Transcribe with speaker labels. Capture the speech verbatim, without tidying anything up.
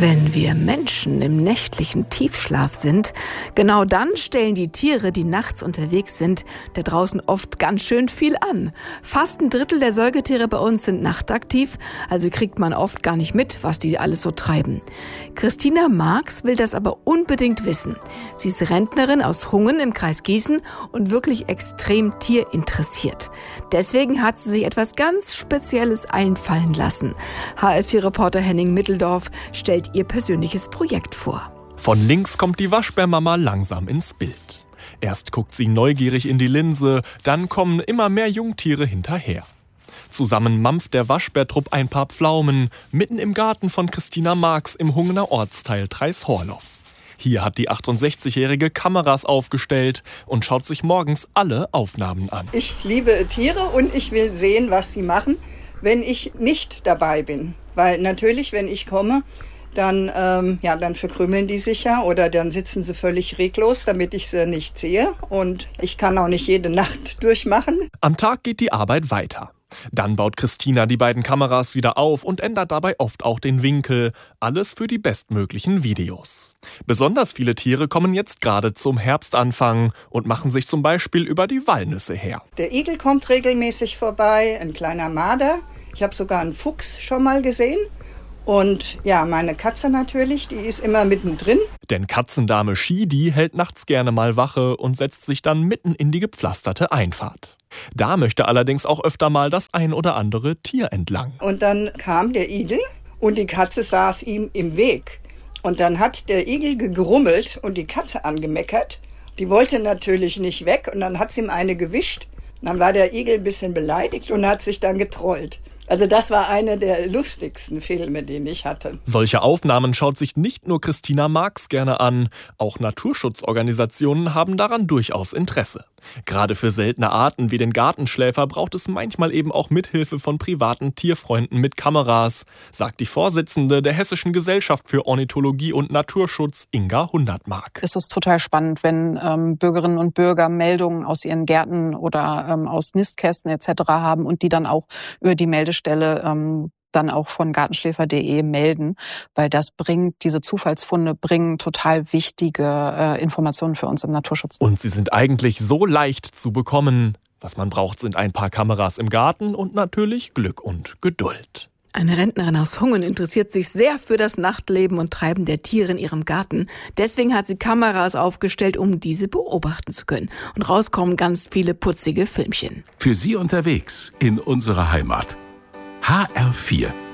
Speaker 1: Wenn wir Menschen im nächtlichen Tiefschlaf sind, genau dann stellen die Tiere, die nachts unterwegs sind, da draußen oft ganz schön viel an. Fast ein Drittel der Säugetiere bei uns sind nachtaktiv, also kriegt man oft gar nicht mit, was die alles so treiben. Christina Marx will das aber unbedingt wissen. Sie ist Rentnerin aus Hungen im Kreis Gießen und wirklich extrem tierinteressiert. Deswegen hat sie sich etwas ganz Spezielles einfallen lassen. H L vier Reporter Henning Mitteldorf stellt ihr persönliches Projekt vor.
Speaker 2: Von links kommt die Waschbärmama langsam ins Bild. Erst guckt sie neugierig in die Linse, dann kommen immer mehr Jungtiere hinterher. Zusammen mampft der Waschbärtrupp ein paar Pflaumen, mitten im Garten von Christina Marx im Hungener Ortsteil Treishorloff. Hier hat die achtundsechzigjährige Kameras aufgestellt und schaut sich morgens alle Aufnahmen an.
Speaker 3: Ich liebe Tiere und ich will sehen, was die machen, wenn ich nicht dabei bin. Weil natürlich, wenn ich komme, dann, ähm, ja, dann verkrümeln die sich ja oder dann sitzen sie völlig reglos, damit ich sie nicht sehe. Und ich kann auch nicht jede Nacht durchmachen.
Speaker 2: Am Tag geht die Arbeit weiter. Dann baut Christina die beiden Kameras wieder auf und ändert dabei oft auch den Winkel. Alles für die bestmöglichen Videos. Besonders viele Tiere kommen jetzt gerade zum Herbstanfang und machen sich zum Beispiel über die Walnüsse her.
Speaker 3: Der Igel kommt regelmäßig vorbei, ein kleiner Marder. Ich habe sogar einen Fuchs schon mal gesehen. Und ja, meine Katze natürlich, die ist immer mittendrin.
Speaker 2: Denn Katzendame Shidi hält nachts gerne mal Wache und setzt sich dann mitten in die gepflasterte Einfahrt. Da möchte allerdings auch öfter mal das ein oder andere Tier entlang.
Speaker 3: Und dann kam der Igel und die Katze saß ihm im Weg. Und dann hat der Igel gegrummelt und die Katze angemeckert. Die wollte natürlich nicht weg und dann hat sie ihm eine gewischt. Und dann war der Igel ein bisschen beleidigt und hat sich dann getrollt. Also das war einer der lustigsten Filme, den ich hatte.
Speaker 2: Solche Aufnahmen schaut sich nicht nur Christina Marx gerne an. Auch Naturschutzorganisationen haben daran durchaus Interesse. Gerade für seltene Arten wie den Gartenschläfer braucht es manchmal eben auch Mithilfe von privaten Tierfreunden mit Kameras, sagt die Vorsitzende der Hessischen Gesellschaft für Ornithologie und Naturschutz, Inga Hundertmark.
Speaker 4: Es ist total spannend, wenn ähm, Bürgerinnen und Bürger Meldungen aus ihren Gärten oder ähm, aus Nistkästen et cetera haben und die dann auch über die Meldestelle ähm, dann auch von gartenschläfer punkt de melden, weil das bringt, diese Zufallsfunde bringen total wichtige äh, Informationen für uns im Naturschutz.
Speaker 2: Und sie sind eigentlich so leicht zu bekommen. Was man braucht, sind ein paar Kameras im Garten und natürlich Glück und Geduld.
Speaker 1: Eine Rentnerin aus Hungen interessiert sich sehr für das Nachtleben und Treiben der Tiere in ihrem Garten. Deswegen hat sie Kameras aufgestellt, um diese beobachten zu können. Und rauskommen ganz viele putzige Filmchen.
Speaker 5: Für Sie unterwegs in unserer Heimat. H R vier